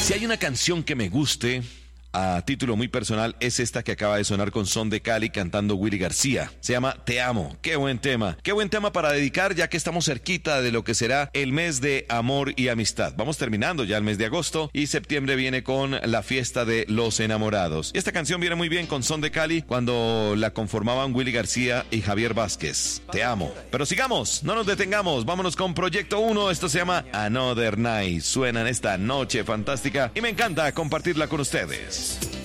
Si hay una canción que me guste, a título muy personal, es esta que acaba de sonar con Son de Cali cantando Willy García. Se llama Te Amo. Qué buen tema. Qué buen tema para dedicar, ya que estamos cerquita de lo que será el mes de amor y amistad. Vamos terminando ya el mes de agosto y septiembre viene con la fiesta de los enamorados. Y esta canción viene muy bien con Son de Cali cuando la conformaban Willy García y Javier Vázquez. Te amo. Pero sigamos, no nos detengamos. Vámonos con Proyecto 1. Esto se llama Another Night. Suena en esta noche fantástica y me encanta compartirla con ustedes.